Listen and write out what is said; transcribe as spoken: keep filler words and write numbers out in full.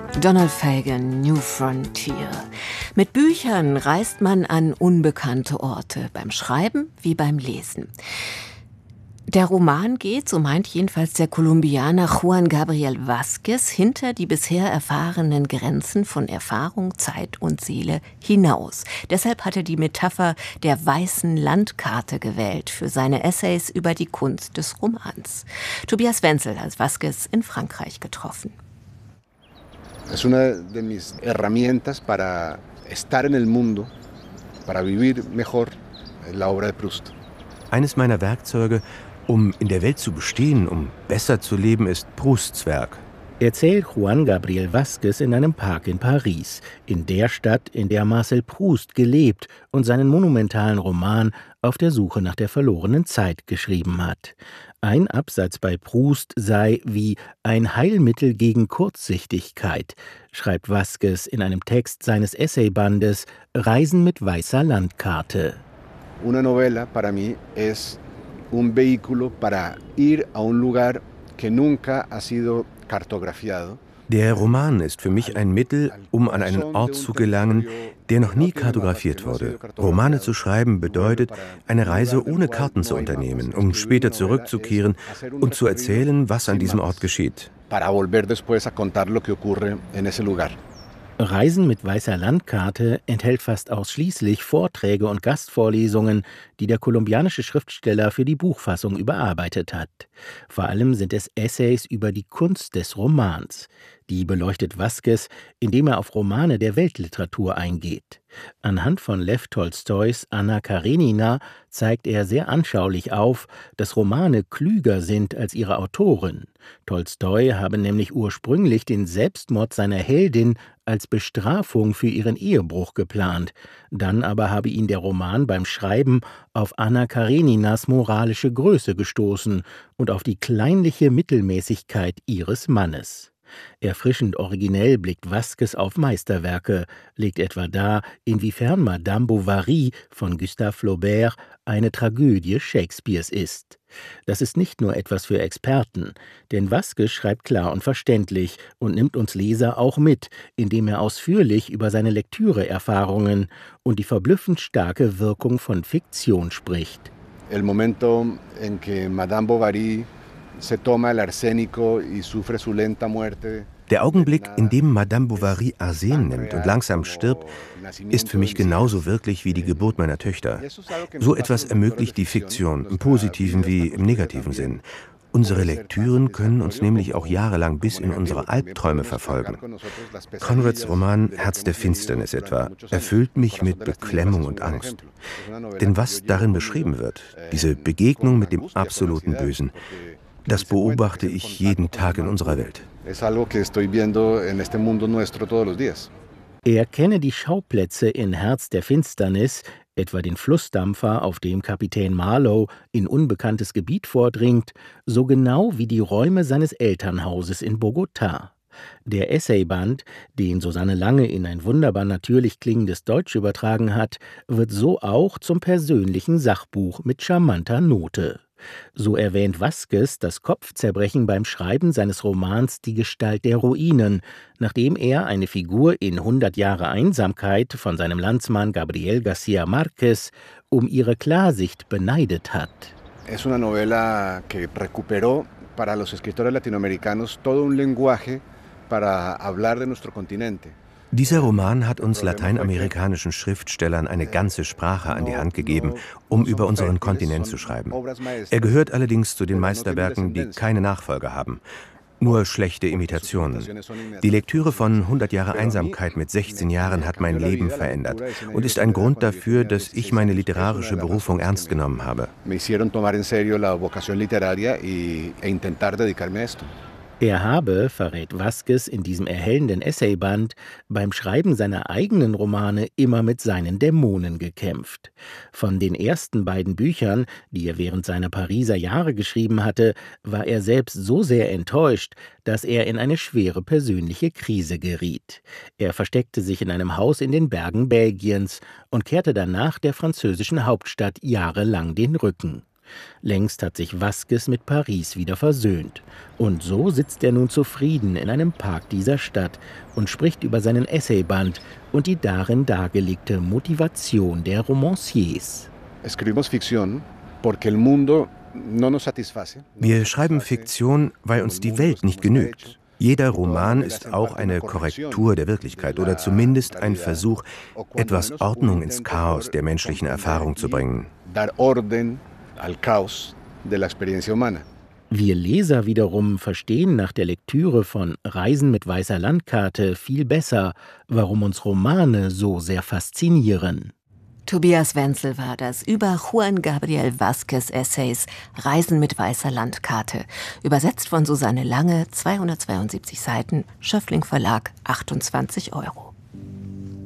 Donald Fagen, New Frontier. Mit Büchern reist man an unbekannte Orte, beim Schreiben wie beim Lesen. Der Roman geht, so meint jedenfalls der Kolumbianer Juan Gabriel Vázquez, hinter die bisher erfahrenen Grenzen von Erfahrung, Zeit und Seele hinaus. Deshalb hat er die Metapher der weißen Landkarte gewählt für seine Essays über die Kunst des Romans. Tobias Wenzel hat Vázquez in Frankreich getroffen. Es una de mis herramientas para estar en el mundo, para vivir mejor, la obra de Proust. Eines meiner Werkzeuge, um in der Welt zu bestehen, um besser zu leben, ist Prousts Werk. Erzählt Juan Gabriel Vázquez in einem Park in Paris, in der Stadt, in der Marcel Proust gelebt und seinen monumentalen Roman Auf der Suche nach der verlorenen Zeit geschrieben hat. Ein Absatz bei Proust sei wie ein Heilmittel gegen Kurzsichtigkeit, schreibt Vázquez in einem Text seines Essaybandes Reisen mit weißer Landkarte. Una novela para mí es un vehículo para ir a un lugar que nunca ha sido cartografiado. Der Roman ist für mich ein Mittel, um an einen Ort zu gelangen, der noch nie kartografiert wurde. Romane zu schreiben bedeutet, eine Reise ohne Karten zu unternehmen, um später zurückzukehren und zu erzählen, was an diesem Ort geschieht. Reisen mit weißer Landkarte enthält fast ausschließlich Vorträge und Gastvorlesungen, die der kolumbianische Schriftsteller für die Buchfassung überarbeitet hat. Vor allem sind es Essays über die Kunst des Romans. Die beleuchtet Vázquez, indem er auf Romane der Weltliteratur eingeht. Anhand von Lew Tolstois Anna Karenina zeigt er sehr anschaulich auf, dass Romane klüger sind als ihre Autoren. Tolstoi habe nämlich ursprünglich den Selbstmord seiner Heldin als Bestrafung für ihren Ehebruch geplant. Dann aber habe ihn der Roman beim Schreiben auf Anna Kareninas moralische Größe gestoßen und auf die kleinliche Mittelmäßigkeit ihres Mannes. Erfrischend originell blickt Vázquez auf Meisterwerke, legt etwa dar, inwiefern Madame Bovary von Gustave Flaubert eine Tragödie Shakespeares ist. Das ist nicht nur etwas für Experten, denn Vázquez schreibt klar und verständlich und nimmt uns Leser auch mit, indem er ausführlich über seine Lektüreerfahrungen und die verblüffend starke Wirkung von Fiktion spricht. El momento en que Madame Bovary se toma el arsénico y sufre su lenta muerte. Der Augenblick, in dem Madame Bovary Arsen nimmt und langsam stirbt, ist für mich genauso wirklich wie die Geburt meiner Töchter. So etwas ermöglicht die Fiktion, im positiven wie im negativen Sinn. Unsere Lektüren können uns nämlich auch jahrelang bis in unsere Albträume verfolgen. Conrads Roman Herz der Finsternis etwa erfüllt mich mit Beklemmung und Angst. Denn was darin beschrieben wird, diese Begegnung mit dem absoluten Bösen, das beobachte ich jeden Tag in unserer Welt. Er kenne die Schauplätze in Herz der Finsternis, etwa den Flussdampfer, auf dem Kapitän Marlowe in unbekanntes Gebiet vordringt, so genau wie die Räume seines Elternhauses in Bogotá. Der Essayband, den Susanne Lange in ein wunderbar natürlich klingendes Deutsch übertragen hat, wird so auch zum persönlichen Sachbuch mit charmanter Note. So erwähnt Vázquez das Kopfzerbrechen beim Schreiben seines Romans Die Gestalt der Ruinen, nachdem er eine Figur in hundert Jahre Einsamkeit von seinem Landsmann Gabriel García Márquez um ihre Klarsicht beneidet hat. Es una novela que recuperó para los escritores latinoamericanos todo un lenguaje para hablar de nuestro continente. Dieser Roman hat uns lateinamerikanischen Schriftstellern eine ganze Sprache an die Hand gegeben, um über unseren Kontinent zu schreiben. Er gehört allerdings zu den Meisterwerken, die keine Nachfolger haben. Nur schlechte Imitationen. Die Lektüre von hundert Jahre Einsamkeit mit sechzehn Jahren hat mein Leben verändert und ist ein Grund dafür, dass ich meine literarische Berufung ernst genommen habe. Er habe, verrät Vázquez in diesem erhellenden Essayband, beim Schreiben seiner eigenen Romane immer mit seinen Dämonen gekämpft. Von den ersten beiden Büchern, die er während seiner Pariser Jahre geschrieben hatte, war er selbst so sehr enttäuscht, dass er in eine schwere persönliche Krise geriet. Er versteckte sich in einem Haus in den Bergen Belgiens und kehrte danach der französischen Hauptstadt jahrelang den Rücken. Längst hat sich Vázquez mit Paris wieder versöhnt. Und so sitzt er nun zufrieden in einem Park dieser Stadt und spricht über seinen Essayband und die darin dargelegte Motivation der Romanciers. Escribimos ficción porque el mundo no nos satisface. Wir schreiben Fiktion, weil uns die Welt nicht genügt. Jeder Roman ist auch eine Korrektur der Wirklichkeit oder zumindest ein Versuch, etwas Ordnung ins Chaos der menschlichen Erfahrung zu bringen. Wir Leser wiederum verstehen nach der Lektüre von Reisen mit weißer Landkarte viel besser, warum uns Romane so sehr faszinieren. Tobias Wenzel war das über Juan Gabriel Vázquez Essays Reisen mit weißer Landkarte. Übersetzt von Susanne Lange, zweihundertzweiundsiebzig Seiten, Schöffling Verlag, achtundzwanzig Euro.